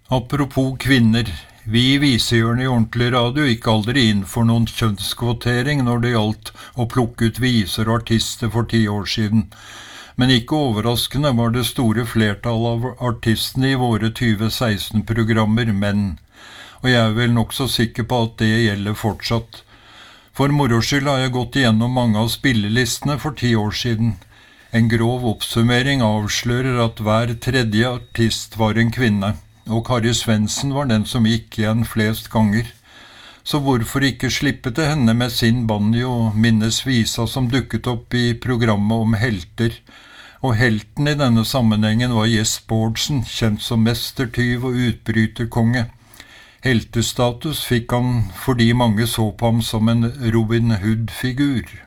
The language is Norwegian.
Apropos kvinner, vi i Visehjørnet i Ordentlig Radio gikk aldri inn for noen kjønnskvotering når det gjaldt å plukke ut viser og artister for 10 år siden. Men ikke overraskende var det store flertall av artistene i våre 2016-programmer menn, og jeg er vel nok så sikker på at det gjelder fortsatt. For moro skyld har jeg gått igjennom mange av spillelistene for 10 år siden. En grov oppsummering avslører at hver tredje artist var en kvinne, og Kari Svendsen var den som gikk igjen flest ganger. Så hvorfor ikke slippe til henne med sin banjo og minnes visa som dukket opp i programmet om helter? Og helten i denne sammenhengen var Jes Bårdsen, kjent som mestertyv og utbryterkonge. Heltestatus fikk han fordi mange så på ham som en Robin Hood-figur.